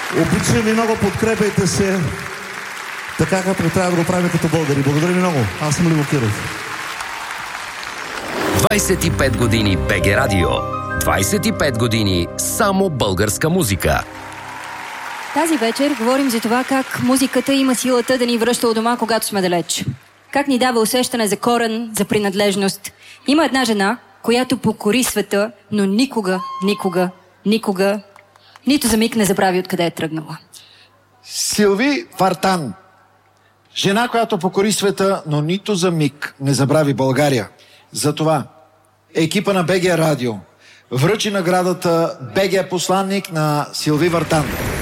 Обичам ви много, подкрепяйте се така, като трябва да го правим като българи. Благодаря ви много. Аз съм Любо Киров. 25 години БГ Радио. 25 години само българска музика. Тази вечер говорим за това как музиката има силата да ни връща у дома, когато сме далеч. Как ни дава усещане за корен, за принадлежност. Има една жена, която покори света, но никога, нито за миг не забрави откъде е тръгнала. Силви Вартан. Жена, която покори света, но нито за миг не забрави България. Затова екипа на БГ Радио връчи наградата БГ посланник на Силви Вартан.